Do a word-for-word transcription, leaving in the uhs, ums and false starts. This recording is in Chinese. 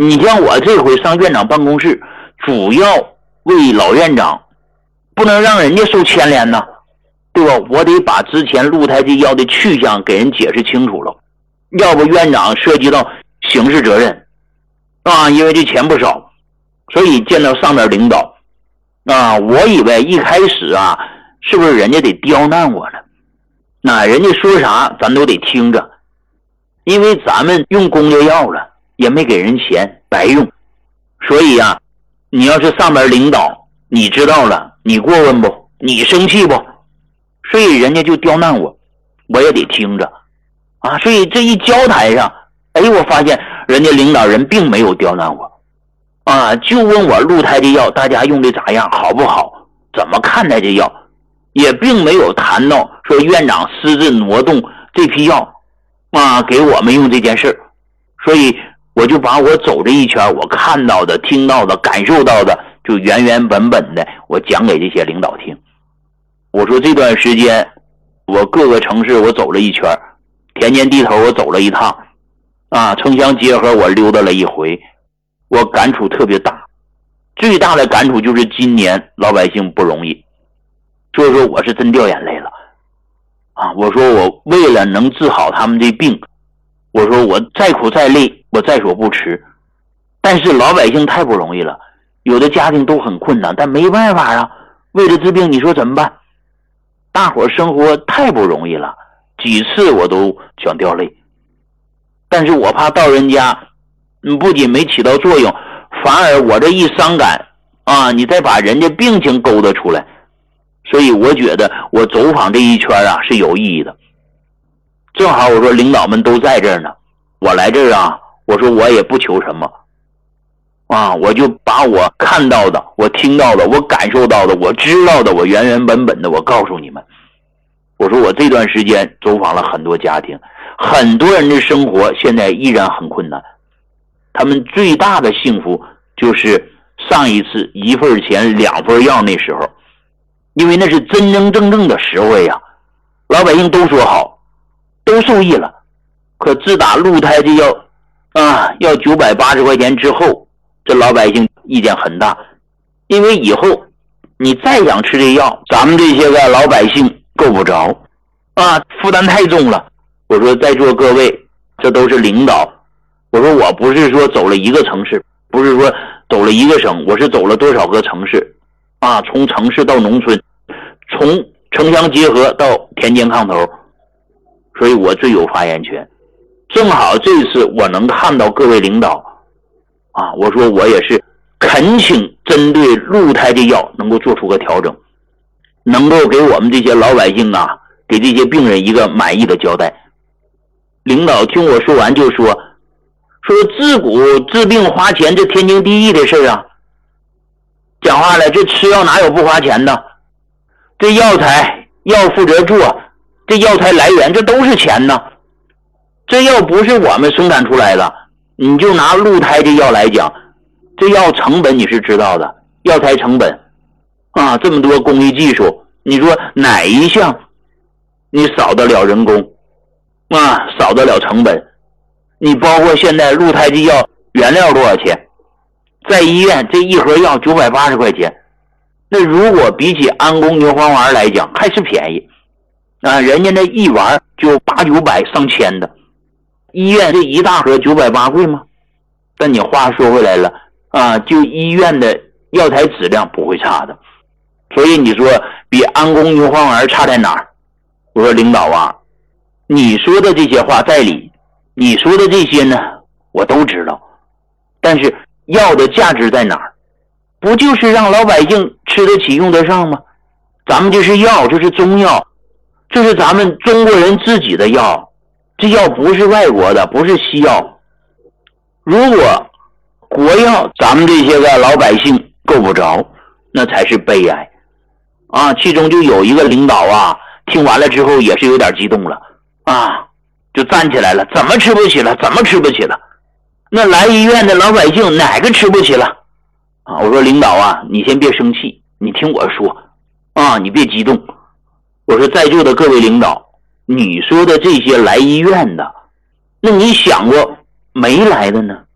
你像我这回上院长办公室，主要为老院长，不能让人家受牵连呐，对吧？我得把之前鹿胎记药的去向给人解释清楚了，要不院长涉及到刑事责任啊，因为这钱不少，所以见到上面领导啊，我以为一开始啊，是不是人家得刁难我呢？那人家说啥咱都得听着，因为咱们用公家药了，也没给人钱，白用。所以啊，你要是上边领导，你知道了，你过问不？你生气不？所以人家就刁难我，我也得听着啊。所以这一交谈上，哎，我发现人家领导人并没有刁难我啊，就问我鹿胎这药大家用的咋样，好不好，怎么看待这药，也并没有谈到说院长私自挪动这批药啊给我们用这件事。所以我就把我走这一圈我看到的、听到的、感受到的，就原原本本的我讲给这些领导听。我说这段时间我各个城市我走了一圈，田间地头我走了一趟啊，城乡结合我溜达了一回，我感触特别大。最大的感触就是今年老百姓不容易，所以说我是真掉眼泪了啊！我说我为了能治好他们这病，我说我再苦再累我在所不辞，但是老百姓太不容易了，有的家庭都很困难，但没办法啊，为了治病你说怎么办？大伙生活太不容易了，几次我都想掉泪，但是我怕到人家不仅没起到作用，反而我这一伤感啊，你再把人家病情勾搭出来。所以我觉得我走访这一圈啊是有意义的。正好我说领导们都在这儿呢，我来这儿啊，我说我也不求什么啊，我就把我看到的、我听到的、我感受到的、我知道的、我原原本本的我告诉你们。我说我这段时间走访了很多家庭，很多人的生活现在依然很困难，他们最大的幸福就是上一次一份钱两份药那时候，因为那是真真正正的实惠呀，老百姓都说好，都受益了。可自打鹿胎这药啊要九百八十块钱之后，这老百姓意见很大，因为以后你再想吃这药，咱们这些个老百姓够不着啊，负担太重了。我说在座各位，这都是领导，我说我不是说走了一个城市，不是说走了一个省，我是走了多少个城市啊，从城市到农村，从城乡结合到田间炕头，所以我最有发言权。正好这次我能看到各位领导啊，我说我也是恳请针对鹿胎这药能够做出个调整，能够给我们这些老百姓啊，给这些病人一个满意的交代。领导听我说完就说说自古治病花钱，这天经地义的事啊。讲话了，这吃药哪有不花钱的？这药材药负责做，这药材来源这都是钱呢。这药不是我们生产出来的，你就拿鹿胎这药来讲，这药成本你是知道的，药材成本啊，这么多工艺技术，你说哪一项你少得了人工啊，少得了成本？你包括现在鹿胎这药原料多少钱？在医院这一盒药九百八十块钱，那如果比起安宫牛黄丸来讲还是便宜啊，人家那一丸就八九百上千的，医院这一大盒九百八贵吗？但你话说回来了啊，就医院的药材质量不会差的，所以你说比安宫牛黄丸差在哪儿？我说领导啊，你说的这些话在理，你说的这些呢我都知道，但是药的价值在哪儿？不就是让老百姓吃得起用得上吗？咱们这是药，这是中药，这是咱们中国人自己的药，这药不是外国的，不是西药。如果国药咱们这些个老百姓够不着，那才是悲哀啊！其中就有一个领导啊，听完了之后也是有点激动了啊，就站起来了，怎么吃不起了？怎么吃不起了？那来医院的老百姓哪个吃不起了啊？我说领导啊，你先别生气，你听我说啊，你别激动。我说在座的各位领导，你说的这些来医院的，那你想过没来的呢？